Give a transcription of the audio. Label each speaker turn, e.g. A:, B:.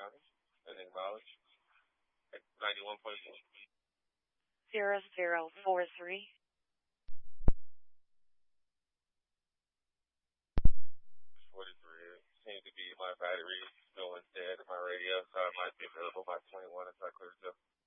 A: County. And acknowledge. 91.1.
B: 0043.
A: 43. It seems to be my battery going dead in my radio, so I might be available by 21 if I clear it up.